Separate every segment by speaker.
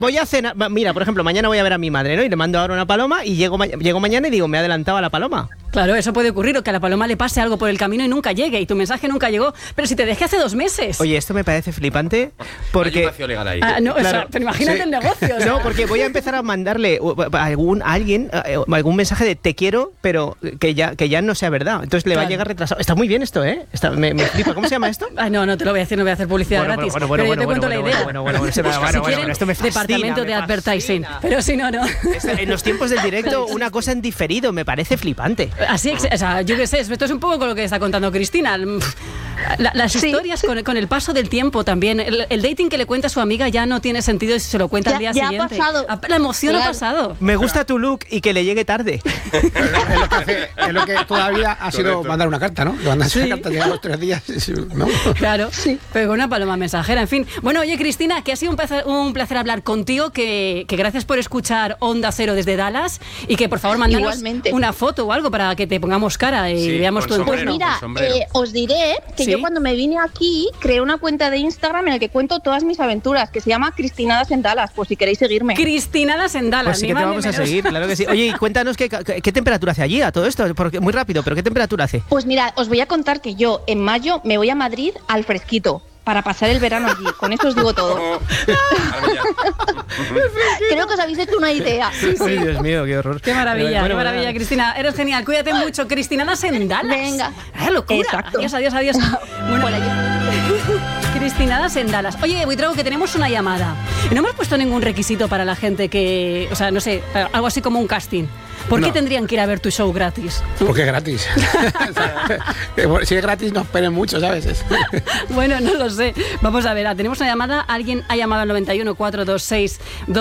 Speaker 1: voy a cenar. Mira, por ejemplo, mañana voy a ver a mi madre, ¿no? Y le mando ahora una paloma y llego mañana y digo, me he adelantado a la paloma.
Speaker 2: Claro, eso puede ocurrir, o que a la paloma le pase algo por el camino y nunca llegue, y tu mensaje nunca llegó, pero si te dejé hace 2 meses.
Speaker 1: Oye, esto me parece flipante porque...
Speaker 3: Hay un vacío legal ahí.
Speaker 2: No,
Speaker 1: Claro.
Speaker 2: o sea, pero imagínate el negocio. O sea.
Speaker 1: No, porque voy a empezar a mandarle a alguien algún mensaje de te quiero, pero que ya no sea verdad. Entonces le va a llegar retrasado. Está muy bien esto, ¿eh? Me flipa. ¿Cómo se llama esto?
Speaker 2: No te lo voy a decir, no voy a hacer publicidad gratis. Pero yo te cuento la idea.
Speaker 1: Bueno,
Speaker 2: Si quieren,
Speaker 1: esto me fascina,
Speaker 2: departamento de advertising. Pero si no.
Speaker 1: En los tiempos del directo, una cosa en diferido, me parece flipante.
Speaker 2: Así, o sea, yo qué sé, esto es un poco con lo que está contando Cristina. Las historias con el paso del tiempo también. El dating que le cuenta a su amiga ya no tiene sentido si se lo cuenta al día siguiente.
Speaker 4: Ya ha pasado.
Speaker 2: La emoción ha pasado.
Speaker 1: Me gusta tu look y que le llegue tarde.
Speaker 5: Es lo que todavía ha sido mandar una carta, ¿no? Mandar una carta, llega a los 3 días, ¿no?
Speaker 2: Claro, sí. Pero con una paloma mensajera, en fin. Bueno, oye, Cristina, que ha sido un placer hablar contigo, que gracias por escuchar Onda Cero desde Dallas y que por favor mándanos una foto o algo para que te pongamos cara y veamos tu entorno.
Speaker 4: Pues mira, os diré que yo cuando me vine aquí creé una cuenta de Instagram en la que cuento todas mis aventuras, que se llama Cristinadas en Dallas, pues si queréis seguirme.
Speaker 2: Cristinadas en Dallas.
Speaker 1: Pues sí que te vamos a seguir, claro que sí. Oye, y cuéntanos qué temperatura hace allí a todo esto, porque muy rápido, pero ¿qué temperatura hace?
Speaker 4: Pues mira, os voy a contar que yo en mayo me voy a Madrid al fresquito para pasar el verano allí. Con esto os digo todo. Creo que os habéis hecho una idea.
Speaker 1: Sí. Ay, Dios mío, qué horror.
Speaker 2: Qué maravilla, qué maravilla, Cristina. Eres genial, cuídate mucho. Cristinadas en Dallas.
Speaker 4: Venga.
Speaker 2: Locura.
Speaker 4: Exacto.
Speaker 2: Adiós. Bueno, Cristinadas en Dallas. Oye, Buitrago, que tenemos una llamada. No hemos puesto ningún requisito para la gente que... O sea, no sé, algo así como un casting. ¿Por qué tendrían que ir a ver tu show gratis?
Speaker 5: Porque es gratis. Si es gratis, no esperen mucho, ¿sabes?
Speaker 2: Bueno, no lo sé. Vamos a ver, tenemos una llamada. Alguien ha llamado al 91 426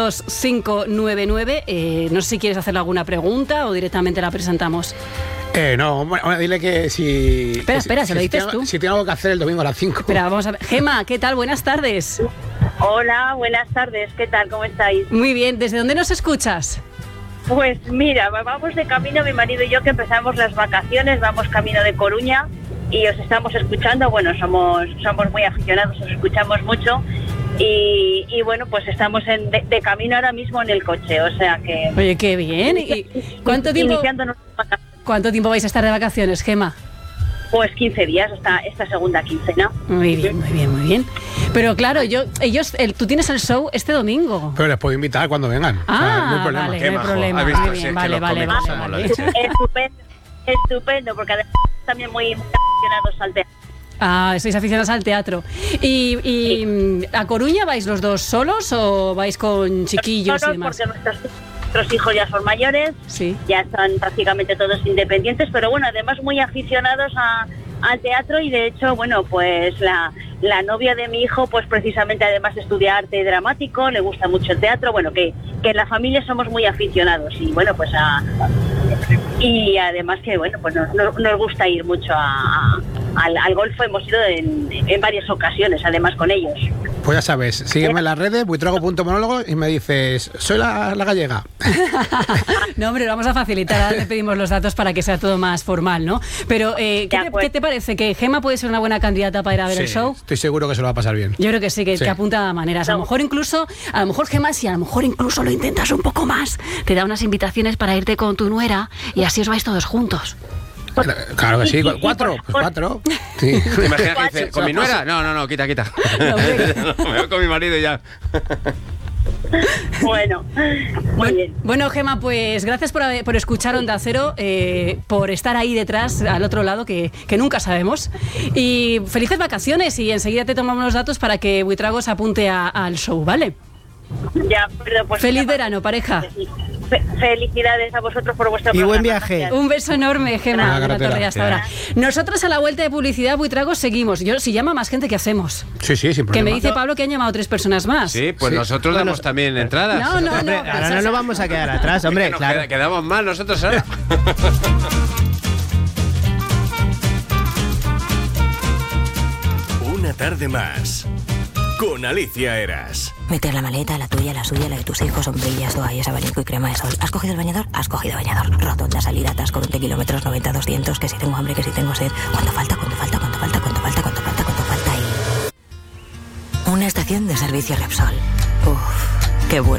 Speaker 2: 2599. No sé si quieres hacerle alguna pregunta o directamente la presentamos.
Speaker 5: No, bueno, dile que si...
Speaker 2: Espera, se lo dices tú.
Speaker 5: Si tiene algo que hacer el domingo a las 5.
Speaker 2: Espera, vamos a ver. Gema, ¿qué tal? Buenas tardes.
Speaker 6: Hola, buenas tardes. ¿Qué tal? ¿Cómo estáis?
Speaker 2: Muy bien. ¿Desde dónde nos escuchas?
Speaker 6: Pues mira, vamos de camino, mi marido y yo, que empezamos las vacaciones, vamos camino de Coruña y os estamos escuchando. Bueno, somos muy aficionados, os escuchamos mucho y bueno, pues estamos de camino ahora mismo en el coche, o sea que...
Speaker 2: Oye, qué bien. ¿Y cuánto tiempo vais a estar de vacaciones, Gema?
Speaker 6: Pues 15 días, esta segunda quincena.
Speaker 2: Muy bien. Pero claro, tú tienes el show este domingo.
Speaker 5: Pero les puedo invitar cuando vengan. No hay problema.
Speaker 2: Vale, no hay problema. Vale.
Speaker 6: Estupendo, porque además también muy aficionados al teatro.
Speaker 2: Sois aficionados al teatro. ¿Y a Coruña vais los dos solos o vais con chiquillos y demás?
Speaker 6: Porque nuestros hijos ya son mayores, ya están prácticamente todos independientes, pero bueno, además muy aficionados al teatro y de hecho, bueno, pues la novia de mi hijo, pues precisamente además estudia arte dramático, le gusta mucho el teatro, bueno, que en la familia somos muy aficionados y bueno, pues y además que bueno, pues nos gusta ir mucho al golf, hemos ido en varias ocasiones, además con ellos.
Speaker 5: Pues ya sabes, sígueme en las redes, buitrago.monólogo y me dices, soy la gallega.
Speaker 2: No, hombre, lo vamos a facilitar, ahora le pedimos los datos para que sea todo más formal, ¿no? Pero, ¿qué te parece? ¿Que Gema puede ser una buena candidata para ir a ver el show?
Speaker 5: Estoy seguro que se lo va a pasar bien.
Speaker 2: Yo creo que sí, que apunta a maneras. A lo mejor Gema, si a lo mejor incluso lo intentas un poco más, te da unas invitaciones para irte con tu nuera y así os vais todos juntos.
Speaker 5: Claro que sí, 4. Pues 4. Sí.
Speaker 3: ¿Te imaginas que dice, con mi nuera? No, quita. Me voy con mi marido y ya.
Speaker 6: Bueno, muy bien.
Speaker 2: Bueno, Gema, pues gracias por escuchar Onda Cero, por estar ahí detrás, al otro lado, que nunca sabemos. Y felices vacaciones y enseguida te tomamos los datos para que Buitrago se apunte al show, ¿vale?
Speaker 6: Ya, pero pues
Speaker 2: feliz verano, pareja.
Speaker 6: Felicidades a vosotros por vuestro
Speaker 1: programa. Y buen viaje.
Speaker 6: Gracias.
Speaker 2: Un beso enorme, Gema. Buena tarde hasta ahora. Nosotros a la vuelta de publicidad, Buitrago, seguimos. Si llama más gente, ¿qué hacemos?
Speaker 5: Sí, sin problema.
Speaker 2: Que me dice Pablo que han llamado 3 personas más.
Speaker 3: Sí, pues nosotros damos también entradas.
Speaker 2: No.
Speaker 1: Hombre, ahora no nos vamos a quedar atrás, hombre. Claro.
Speaker 3: Quedamos mal nosotros ahora.
Speaker 7: Una tarde más. Con Alicia Eras.
Speaker 8: Meter la maleta, la tuya, la suya, la de tus hijos, sombrillas, toallas, abanico y crema de sol. ¿Has cogido el bañador? Has cogido bañador. Rotonda, salida, atasco, 20 kilómetros, 90, 200, que si tengo hambre, que si tengo sed. ¿Cuánto falta? Y... Una estación de servicio Repsol. Qué bueno.